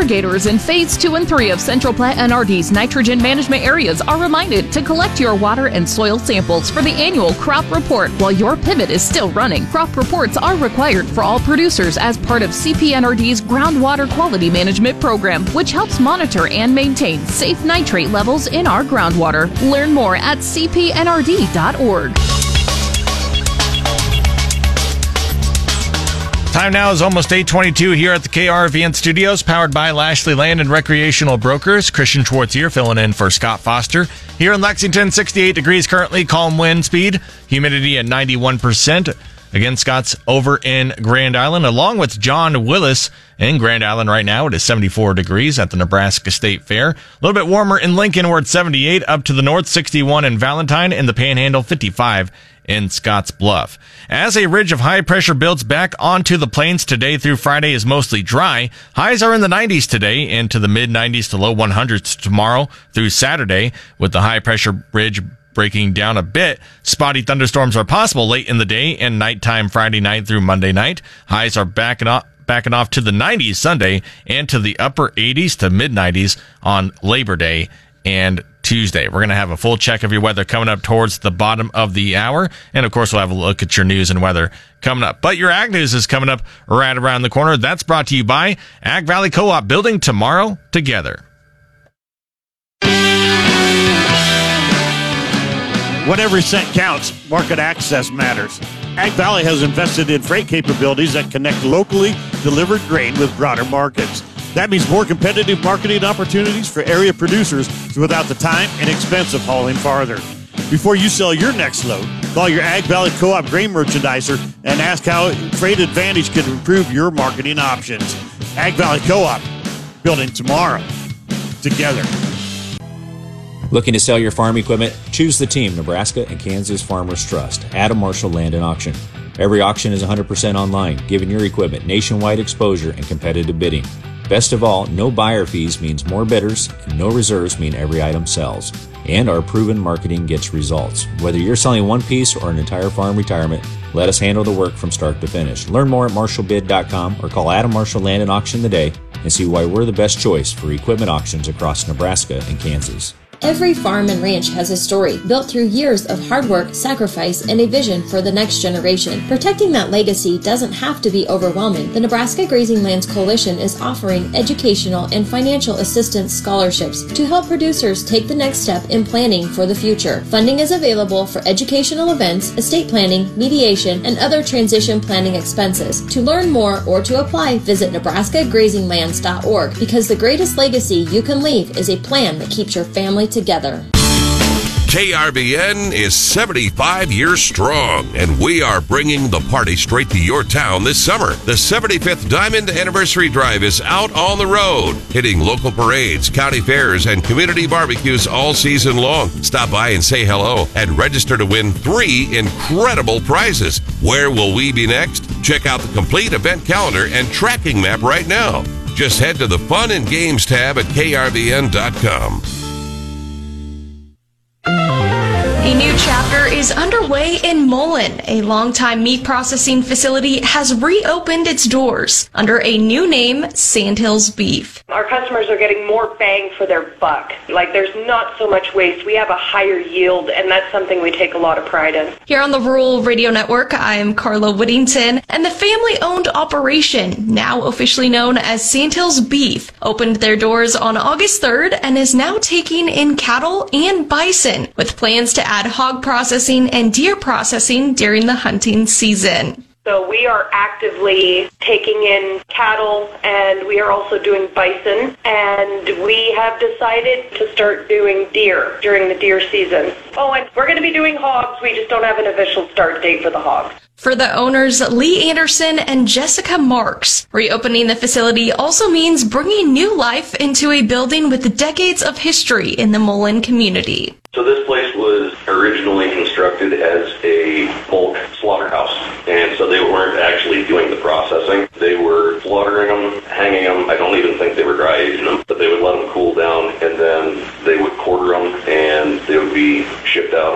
irrigators in Phase 2 and 3 of Central Platte NRD's nitrogen management areas are reminded to collect your water and soil samples for the annual crop report while your pivot is still running. Crop reports are required for all producers as part of CPNRD's groundwater quality management program, which helps monitor and maintain safe nitrate levels in our groundwater. Learn more at cpnrd.org. Time now is almost 8:22 here at the KRVN Studios, powered by Lashley Land and Recreational Brokers. Christian Schwartz here, filling in for Scott Foster. Here in Lexington, 68 degrees currently, calm wind speed, humidity at 91%. Again, Scott's over in Grand Island, along with John Willis in Grand Island right now. It is 74 degrees at the Nebraska State Fair. A little bit warmer in Lincoln, we're at 78. Up to the north, 61 in Valentine. In the Panhandle, 55 in Scotts Bluff. As a ridge of high pressure builds back onto the plains today through Friday is mostly dry. Highs are in the 90s today and to the mid 90s to low 100s tomorrow through Saturday, with the high pressure ridge breaking down a bit. Spotty thunderstorms are possible late in the day and nighttime Friday night through Monday night. Highs are backing off to the 90s Sunday and to the upper 80s to mid 90s on Labor Day and Tuesday. We're going to have a full check of your weather coming up towards the bottom of the hour. And of course, we'll have a look at your news and weather coming up. But your Ag News is coming up right around the corner. That's brought to you by Ag Valley Co-op, building tomorrow together. When every cent counts, market access matters. Ag Valley has invested in freight capabilities that connect locally delivered grain with broader markets. That means more competitive marketing opportunities for area producers without the time and expense of hauling farther. Before you sell your next load, call your Ag Valley Co-op grain merchandiser and ask how Freight Advantage can improve your marketing options. Ag Valley Co-op, building tomorrow together. Looking to sell your farm equipment? Choose the team, Nebraska and Kansas Farmers Trust, Adam Marshall Land and Auction. Every auction is 100% online, giving your equipment nationwide exposure and competitive bidding. Best of all, no buyer fees means more bidders, and no reserves mean every item sells. And our proven marketing gets results. Whether you're selling one piece or an entire farm retirement, let us handle the work from start to finish. Learn more at marshallbid.com or call Adam Marshall Land and Auction today and see why we're the best choice for equipment auctions across Nebraska and Kansas. Every farm and ranch has a story built through years of hard work, sacrifice, and a vision for the next generation. Protecting that legacy doesn't have to be overwhelming. The Nebraska Grazing Lands Coalition is offering educational and financial assistance scholarships to help producers take the next step in planning for the future. Funding is available for educational events, estate planning, mediation, and other transition planning expenses. To learn more or to apply, visit nebraskagrazinglands.org, because the greatest legacy you can leave is a plan that keeps your family together. KRVN is 75 years strong, and we are bringing the party straight to your town this summer. The 75th Diamond Anniversary Drive is out on the road, hitting local parades, county fairs, and community barbecues all season long. Stop by and say hello and register to win 3 incredible prizes. Where will we be next? Check out the complete event calendar and tracking map right now. Just head to the Fun and Games tab at krvn.com. A new chapter is underway in Mullen. A longtime meat processing facility has reopened its doors under a new name, Sandhills Beef. Our customers are getting more bang for their buck. Like, there's not so much waste. We have a higher yield, and that's something we take a lot of pride in. Here on the Rural Radio Network, I am Carla Whittington, and the family-owned operation, now officially known as Sandhills Beef, opened their doors on August 3rd and is now taking in cattle and bison, with plans to add hog processing and deer processing during the hunting season. So we are actively taking in cattle, and we are also doing bison, and we have decided to start doing deer during the deer season. Oh, and we're going to be doing hogs. We just don't have an official start date for the hogs. For the owners, Lee Anderson and Jessica Marks, reopening the facility also means bringing new life into a building with decades of history in the Mullen community. So this place